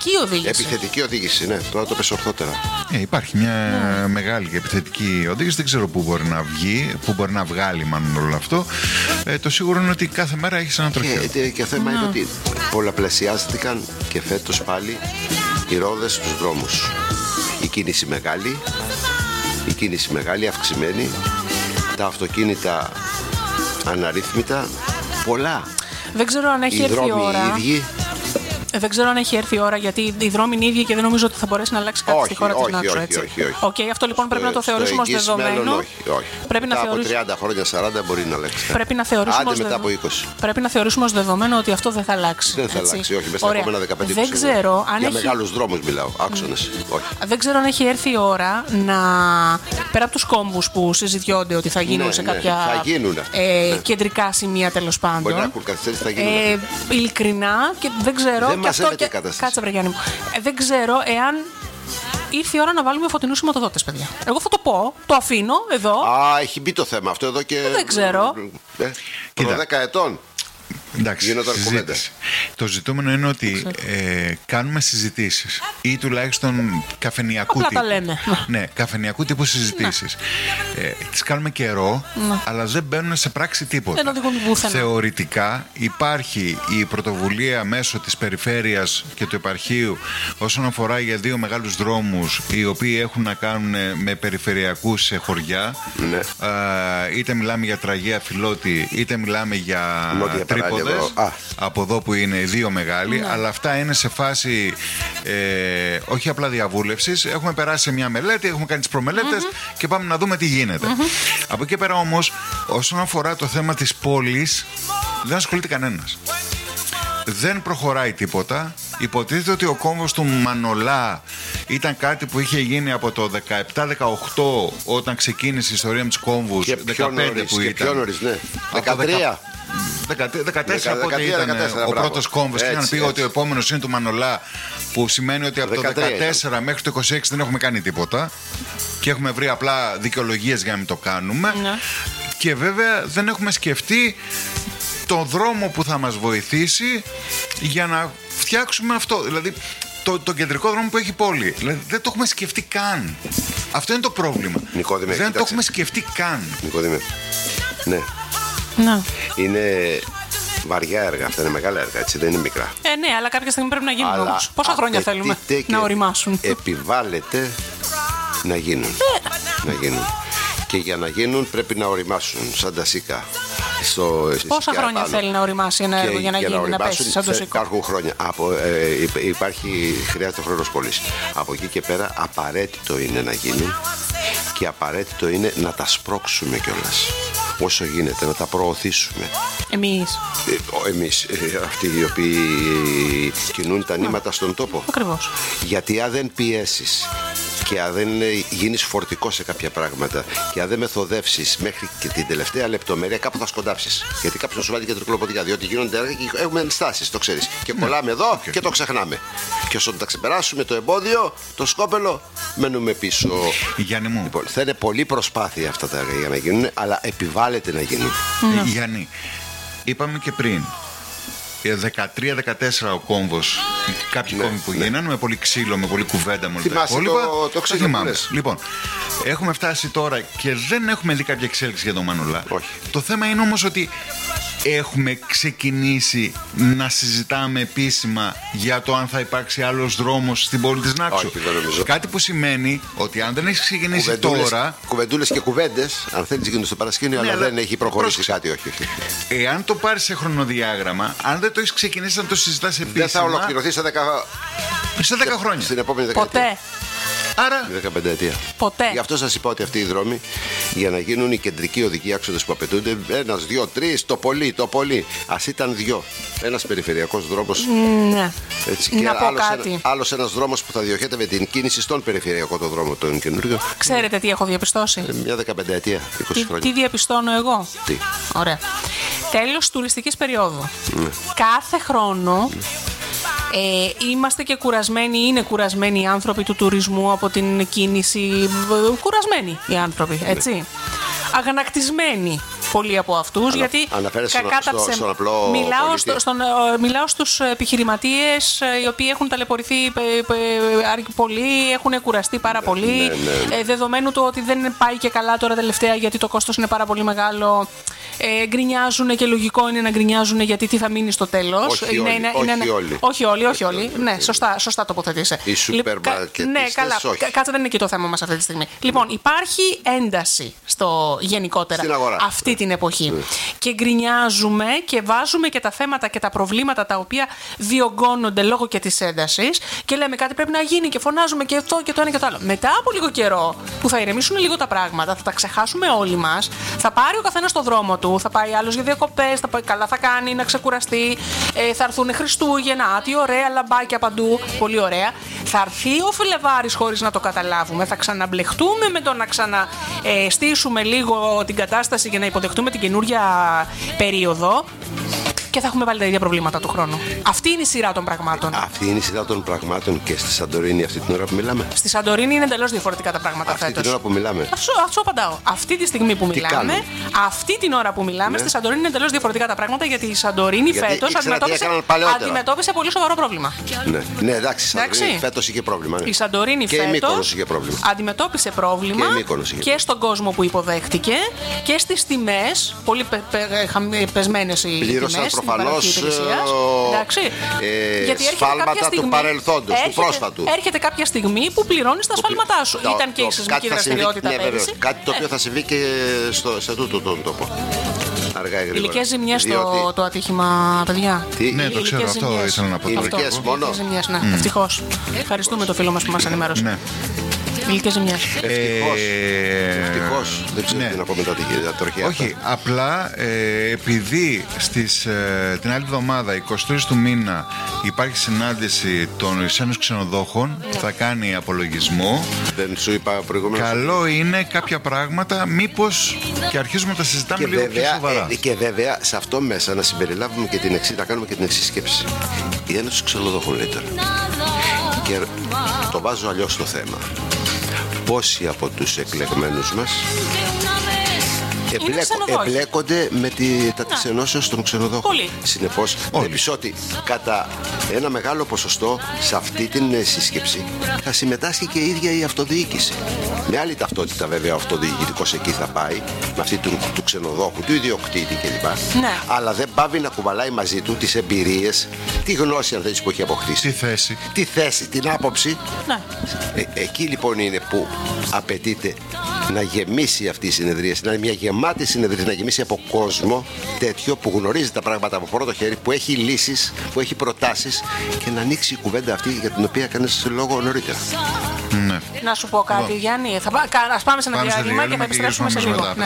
Επιθετική οδήγηση, ναι. Τώρα το πες ορθότερα. Υπάρχει μια μεγάλη και επιθετική οδήγηση. Δεν ξέρω πού μπορεί να βγει, πού μπορεί να βγάλει μάλλον όλο αυτό. Το σίγουρο είναι ότι κάθε μέρα έχεις ένα τροχαίο. Και θέμα είναι ότι πολλαπλασιάστηκαν και φέτος πάλι οι ρόδες στους δρόμους. Η κίνηση μεγάλη, αυξημένη. Τα αυτοκίνητα αναρρύθμιτα, πολλά. Δεν ξέρω αν έχει έρθει η ώρα. Δεν ξέρω αν έχει έρθει η ώρα, γιατί οι δρόμοι είναι ίδιοι και δεν νομίζω ότι θα μπορέσει να αλλάξει κάτι στη χώρα της Νάξου. Όχι. Αυτό λοιπόν πρέπει να το θεωρήσουμε ως δεδομένο. Όχι. Πρέπει να θεωρήσουμε. Από 30 χρόνια, 40 μπορεί να αλλάξει. Πρέπει να θεωρήσουμε. Άντε μετά από 20. Πρέπει να θεωρήσουμε ως δεδομένο ότι αυτό δεν θα αλλάξει. Δεν θα αλλάξει, όχι. Μέσα στα επόμενα 15 χρόνια. Δεν ξέρω αν. Για μεγάλους δρόμους μιλάω, άξονες. Δεν ξέρω αν έχει έρθει η ώρα να. Πέρα από τους κόμβους που συζητιόνται ότι θα γίνουν σε κάποια κεντρικά σημεία τέλος πάντων. Μπορεί να έχουν καθυστέρηση, θα γίνουν. Ειλικρινά και δεν ξέρω. Κάτσε βρε Γιάννη μου. Δεν ξέρω εάν ήρθε η ώρα να βάλουμε φωτεινούς σηματοδότες, παιδιά. Εγώ θα το πω, το αφήνω εδώ. Έχει μπει το θέμα αυτό εδώ και. Δεν ξέρω. Προ 10 ετών. Εντάξει, το ζητούμενο είναι ότι κάνουμε συζητήσεις ή τουλάχιστον καφενειακού τύπου. Απλά τα λέμε. Ναι, καφενειακού τύπου συζητήσεις. Τις κάνουμε καιρό, αλλά δεν μπαίνουν σε πράξη τίποτα. Δεν οδηγούν πουθενά. Θεωρητικά υπάρχει η πρωτοβουλία μέσω της περιφέρειας και του επαρχείου όσον αφορά για 2 μεγάλους δρόμους οι οποίοι έχουν να κάνουν με περιφερειακούς σε χωριά. Ναι. Είτε μιλάμε για Τραγία Φιλότη, είτε μιλάμε για Τρίποδα. Από εδώ που είναι 2 μεγάλοι, αλλά αυτά είναι σε φάση όχι απλά διαβούλευσης. Έχουμε περάσει σε μια μελέτη, έχουμε κάνει τις προμελέτες και πάμε να δούμε τι γίνεται. Από εκεί πέρα όμως, όσον αφορά το θέμα της πόλης, δεν ασχολείται κανένας. Δεν προχωράει τίποτα. Υποτίθεται ότι ο κόμβος του Μανολά ήταν κάτι που είχε γίνει από το 17-18 όταν ξεκίνησε η ιστορία με τους κόμβους. Και 15 που ήταν. Και πιο νωρίς, ναι. 13. 14 πότε ήταν ο πρώτος κόμβος. Και είχαν πει ότι ο επόμενος είναι του Μανολά, που σημαίνει ότι από το 14 μέχρι το 26 δεν έχουμε κάνει τίποτα και έχουμε βρει απλά δικαιολογίες για να μην το κάνουμε. Και βέβαια δεν έχουμε σκεφτεί το δρόμο που θα μας βοηθήσει για να φτιάξουμε αυτό. Δηλαδή το κεντρικό δρόμο που έχει η πόλη. Δηλαδή δεν το έχουμε σκεφτεί καν. Αυτό είναι το πρόβλημα. Νικόδημε, δεν το έχουμε σκεφτεί καν. Νικόδημε, ναι. Είναι βαριά έργα, αυτά είναι μεγάλα έργα, έτσι, δεν είναι μικρά. Ναι, αλλά κάποια στιγμή πρέπει να γίνουν όμως. Πόσα χρόνια θέλουμε να οριμάσουν. Επιβάλλεται να γίνουν. Και για να γίνουν πρέπει να οριμάσουν, σαν τα ΣΥΚΑ. Πόσα χρόνια θέλει να οριμάσει ένα έργο για να γίνει, να πέσει σαν το ΣΥΚΑ? Υπάρχουν χρόνια. Χρειάζεται χρόνος πολύς. Από εκεί και πέρα απαραίτητο είναι να γίνουν και απαραίτητο είναι να τα σπρώξουμε κιόλας. Όσο γίνεται, να τα προωθήσουμε. Εμείς, αυτοί οι οποίοι κινούν τα νήματα στον τόπο. Ακριβώς. Γιατί αν δεν πιέσεις και αν δεν γίνεις φορτικός σε κάποια πράγματα και αν δεν μεθοδεύσεις μέχρι και την τελευταία λεπτομέρεια, κάπου θα σκοντάψεις. Γιατί κάποιος θα σου βάλει και τρικλοποδιά. Διότι γίνονται έργα και έχουμε ενστάσεις, το ξέρεις. Και κολλάμε εδώ και το ξεχνάμε. Και όσο τα ξεπεράσουμε το εμπόδιο, το σκόπελο, μένουμε πίσω. Γιάννη μου. Λοιπόν, θα είναι πολλή προσπάθεια αυτά τα έργα για να γίνουν, αλλά επιβάλλεται να γίνουν. Γιάννη, είπαμε και πριν. 13-14 ο κόμβος, κάποιοι κόμβοι που γίνανε, με πολύ ξύλο, με πολύ κουβέντα, με όλα τα υπόλοιπα. Το ξύλο. Λοιπόν, έχουμε φτάσει τώρα και δεν έχουμε δει κάποια εξέλιξη για τον Μανολά. Όχι. Το θέμα είναι όμως ότι έχουμε ξεκινήσει να συζητάμε επίσημα για το αν θα υπάρξει άλλος δρόμος στην πόλη της Νάξου. Όχι, δεν νομίζω. Κάτι που σημαίνει ότι αν δεν έχει ξεκινήσει τώρα. Κουβεντούλες και κουβέντες, αν θέλεις γίνουν στο παρασκήνιο, αλλά δεν έχει προχωρήσει κάτι, όχι. Εάν το πάρεις σε χρονοδιάγραμμα, αν δεν το έχεις ξεκινήσει να το συζητάς επίσημα, δεν θα ολοκληρωθεί σε 10 χρόνια. Στην επόμενη δεκαετία. Ποτέ. Άρα. 15 ετία. Ποτέ. Γι' αυτό σας είπα ότι αυτοί οι δρόμοι για να γίνουν οι κεντρικοί οδικοί άξονες που απαιτούνται, 1, 2, 3, το πολύ. Ας ήταν 2. Ένας περιφερειακός δρόμος. Ναι. Έτσι, και άλλος ένας δρόμος που θα διοχέτευε την κίνηση στον περιφερειακό το δρόμο, τον καινούριο. Ξέρετε τι έχω διαπιστώσει? Μια 15 ετία, 20 χρόνια. Τι διαπιστώνω εγώ? Τι? Ωραία. Τέλος τουριστικής περίοδου. Κάθε χρόνο. Είμαστε και κουρασμένοι, είναι κουρασμένοι οι άνθρωποι του τουρισμού από την κίνηση. Κουρασμένοι οι άνθρωποι, έτσι. Αγανακτισμένοι πολλοί από αυτούς. Γιατί κατά μιλάω στους επιχειρηματίες οι οποίοι έχουν ταλαιπωρηθεί πολύ, έχουν κουραστεί πάρα πολύ. Δεδομένου του ότι δεν πάει και καλά τώρα τελευταία, γιατί το κόστος είναι πάρα πολύ μεγάλο. Γκρινιάζουν και λογικό είναι να γκρινιάζουν, γιατί τι θα μείνει στο τέλος. Όχι όλοι. Ναι, σωστά τοποθετήσε. Οι σούπερ μάρκετ. Ναι, καλά. Κάτσε, δεν είναι και το θέμα μας αυτή τη στιγμή. Λοιπόν, υπάρχει ένταση γενικότερα αυτή την εποχή. Και γκρινιάζουμε και βάζουμε και τα θέματα και τα προβλήματα τα οποία διωγγώνονται λόγω και της έντασης και λέμε κάτι πρέπει να γίνει και φωνάζουμε και αυτό και το ένα και το άλλο. Μετά από λίγο καιρό που θα ηρεμήσουν λίγο τα πράγματα, θα τα ξεχάσουμε όλοι μας, θα πάρει ο καθένας το δρόμο του, θα πάει άλλος για διακοπές, καλά θα κάνει να ξεκουραστεί, θα έρθουν Χριστούγεννα, τι ωραία, λαμπάκια παντού, πολύ ωραία. Θα έρθει ο Φλεβάρης χωρίς να το καταλάβουμε, θα ξαναμπλεχτούμε με το να ξαναστήσουμε λίγο την κατάσταση για να υποδεχτούμε την καινούρια περίοδο. Και θα έχουμε πάλι τα ίδια προβλήματα του χρόνου. Αυτή είναι η σειρά των πραγμάτων. Αυτή είναι η σειρά των πραγμάτων και στη Σαντορίνη αυτή την ώρα που μιλάμε. Στη Σαντορίνη είναι εντελώς διαφορετικά τα πράγματα φέτος. Αυτή την ώρα που μιλάμε. Αυτό απαντάω. Αυτή τη στιγμή που μιλάμε, αυτή την ώρα που μιλάμε, στη Σαντορίνη είναι εντελώς διαφορετικά τα πράγματα, γιατί η Σαντορίνη φέτος αντιμετώπισε πολύ σοβαρό πρόβλημα. Ναι, εντάξει. Φέτος είχε πρόβλημα. Η Σαντορίνη φέτος αντιμετώπισε πρόβλημα και στον κόσμο που υποδέχτηκε και στις τιμές. Πολύ πεσμένες οι τιμές. Προφανώς σφάλματα του παρελθόντος, του πρόσφατου. Έρχεται κάποια στιγμή που πληρώνεις τα σφάλματά σου. Ήταν και η σεισμική δραστηριότητα πέρυσι. Κάτι το οποίο θα συμβεί και σε τούτο τον τόπο. Υλικές ζημιές το ατύχημα, παιδιά. Ναι, το ξέρω, αυτό ήθελα να πω. Υλικές μόνο. Ευτυχώς. Ευχαριστούμε το φίλο μας που μας ενημέρωσε. Υλικές ζημιές. Ευτυχώς. Δεν ξέρω τι να πω μετά την τροχιά. Όχι, απλά επειδή την άλλη εβδομάδα, 23 του μήνα, υπάρχει συνάντηση των Ισένους ξενοδόχων που θα κάνει απολογισμό. Δεν σου είπα προηγουμένως. Καλό είναι κάποια πράγματα, μήπως και αρχίζουμε να τα συζητάμε λίγο πιο σοβαρά. Και βέβαια σε αυτό μέσα να συμπεριλάβουμε και την εξή, να κάνουμε και την εξή σκέψη. Η Ένωση ξενοδόχων λέει τώρα. Και το βάζω αλλιώς το θέμα. Πόσοι από τους εκλεγμένους μας εμπλέκονται με τα της ενώσεως των ξενοδόχων. Συνεπώς, βλέπεις ότι κατά ένα μεγάλο ποσοστό σε αυτή την σύσκεψη θα συμμετάσχει και η ίδια η αυτοδιοίκηση. Με άλλη ταυτότητα βέβαια ο αυτοδιοικητικός εκεί θα πάει, με αυτή του ξενοδόχου, του ιδιοκτήτη κλπ. Ναι. Αλλά δεν πάβει να κουβαλάει μαζί του τις εμπειρίες, τη γνώση αν θέλεις που έχει αποκτήσει. Τη θέση, την άποψη. Ναι. Εκεί λοιπόν είναι που απαιτείται να γεμίσει αυτή η συνεδρίαση, να είναι μια γεμάτη συνεδρίαση, να γεμίσει από κόσμο τέτοιο που γνωρίζει τα πράγματα από πρώτο χέρι, που έχει λύσεις, που έχει προτάσεις, και να ανοίξει η κουβέντα αυτή για την οποία κάνεις λόγο νωρίτερα. Ναι. Να σου πω κάτι, Γιάννη. Ας πάμε σε ένα διάλειμμα και θα επιστρέψουμε σε λίγο. Ναι.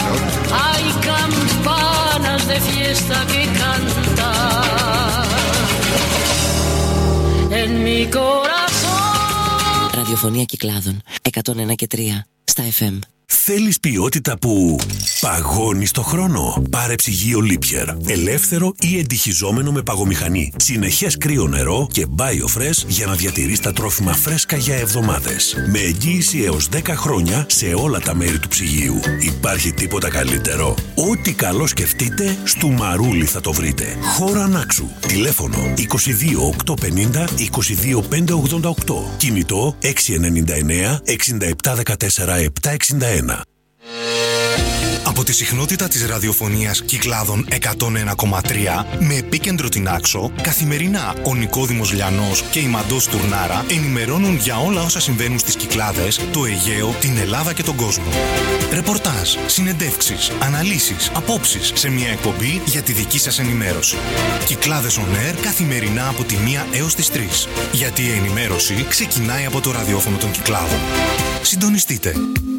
Ραδιοφωνία Κυκλάδων 101 και 3 στα FM. Θέλεις ποιότητα που παγώνει στο χρόνο? Πάρε ψυγείο Lipier. Ελεύθερο ή εντυχιζόμενο με παγομηχανή. Συνεχές κρύο νερό και BioFresh για να διατηρείς τα τρόφιμα φρέσκα για εβδομάδες. Με εγγύηση έως 10 χρόνια σε όλα τα μέρη του ψυγείου. Υπάρχει τίποτα καλύτερο? Ό,τι καλό σκεφτείτε, στο Μαρούλι θα το βρείτε. Χώρα Νάξου. Τηλέφωνο 22 850 22 588. Κινητό 699 67 14 761. Από τη συχνότητα της ραδιοφωνίας Κυκλάδων 101,3 με επίκεντρο την Άξο, καθημερινά ο Νικόδημος Λιανός και η Μαντός Τουρνάρα ενημερώνουν για όλα όσα συμβαίνουν στις Κυκλάδες, το Αιγαίο, την Ελλάδα και τον κόσμο. Ρεπορτάζ, συνεντεύξεις, αναλύσεις, απόψεις σε μια εκπομπή για τη δική σας ενημέρωση. Κυκλάδες On Air καθημερινά από τη 1 έως τις 3. Γιατί η ενημέρωση ξεκινάει από το ραδιόφωνο των Κυκλάδων. Συντονιστείτε.